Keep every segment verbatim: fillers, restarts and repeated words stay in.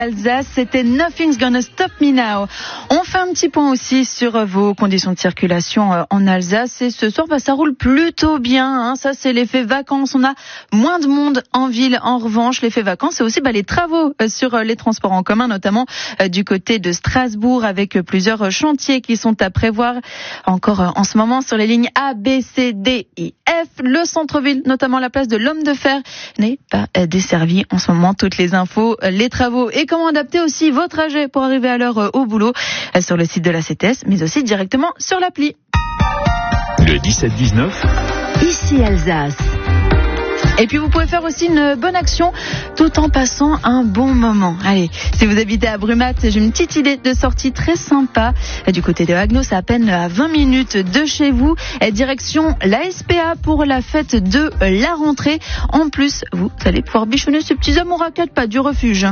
Alsace, c'était Nothing's Gonna Stop Me Now. On fait un petit point aussi sur vos conditions de circulation en Alsace et ce soir, bah, ça roule plutôt bien. Hein. Ça, c'est l'effet vacances. On a moins de monde en ville. En revanche, l'effet vacances, c'est aussi bah, les travaux sur les transports en commun, notamment euh, du côté de Strasbourg, avec plusieurs chantiers qui sont à prévoir encore euh, en ce moment sur les lignes A, B, C, D et F. Le centre-ville, notamment la place de l'Homme de Fer, n'est pas euh, desservi en ce moment. Toutes les infos, euh, les travaux et comment adapter aussi vos trajets pour arriver à l'heure euh, au boulot euh, sur le site de la C T S, mais aussi directement sur l'appli. Le dix-sept dix-neuf. Ici Alsace. Et puis vous pouvez faire aussi une bonne action tout en passant un bon moment. Allez, si vous habitez à Brumath, j'ai une petite idée de sortie très sympa. Du côté de Haguenau, c'est à peine à vingt minutes de chez vous. Direction la S P A pour la fête de la rentrée. En plus, vous allez pouvoir bichonner ces petits amours à quatre pattes du refuge.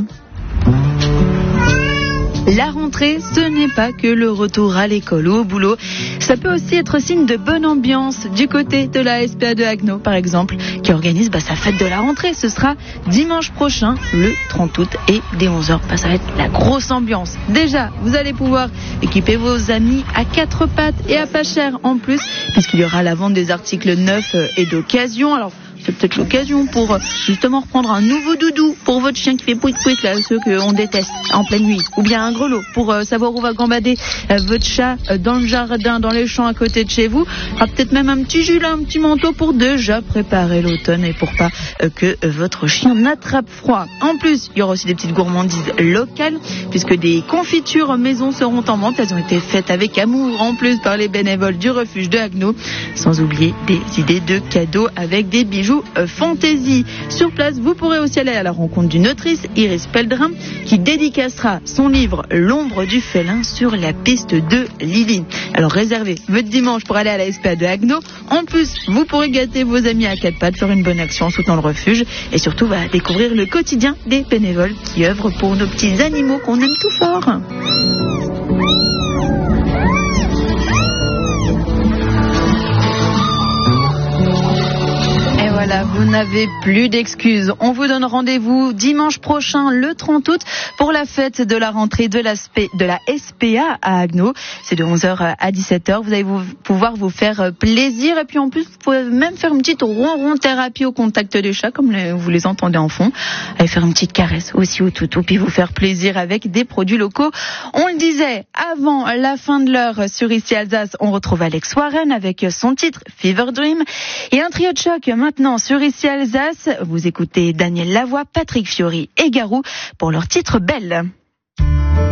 La rentrée, ce n'est pas que le retour à l'école ou au boulot. Ça peut aussi être signe de bonne ambiance du côté de la S P A de Haguenau, par exemple, qui organise bah, sa fête de la rentrée. Ce sera dimanche prochain, le trente août, et dès onze heures, bah, ça va être la grosse ambiance. Déjà, vous allez pouvoir équiper vos amis à quatre pattes et à pas cher en plus, puisqu'il y aura la vente des articles neufs et d'occasion. Alors, c'est peut-être l'occasion pour justement reprendre un nouveau doudou pour votre chien qui fait pouic pouic, là, ceux qu'on déteste en pleine nuit. Ou bien un grelot pour euh, savoir où va gambader euh, votre chat euh, dans le jardin, dans les champs à côté de chez vous. Ah, peut-être même un petit gilet, un petit manteau pour déjà préparer l'automne et pour pas euh, que euh, votre chien n'attrape froid. En plus, il y aura aussi des petites gourmandises locales puisque des confitures maison seront en vente. Elles ont été faites avec amour en plus par les bénévoles du refuge de Haguenau. Sans oublier des idées de cadeaux avec des bijoux fantaisie. Sur place, vous pourrez aussi aller à la rencontre d'une autrice, Iris Peldrin, qui dédicacera son livre L'ombre du félin sur la piste de Lily. Alors réservez votre dimanche pour aller à la S P A de Haguenau. En plus, vous pourrez gâter vos amis à quatre pattes, faire une bonne action en soutenant le refuge et surtout bah, découvrir le quotidien des bénévoles qui œuvrent pour nos petits animaux qu'on aime tout fort. Voilà, vous n'avez plus d'excuses. On vous donne rendez-vous dimanche prochain, le trente août, pour la fête de la rentrée de la, de la S P A à Haguenau. C'est de onze heures à dix-sept heures. Vous allez vous, pouvoir vous faire plaisir. Et puis en plus, vous pouvez même faire une petite ronron thérapie au contact des chats, comme les, vous les entendez en fond. Allez faire une petite caresse aussi au toutou, puis vous faire plaisir avec des produits locaux. On le disait, avant la fin de l'heure sur Ici Alsace, on retrouve Alex Warren avec son titre Fever Dream. Et un trio de choc maintenant sur Ici Alsace, vous écoutez Daniel Lavoie, Patrick Fiori et Garou pour leur titre Belle.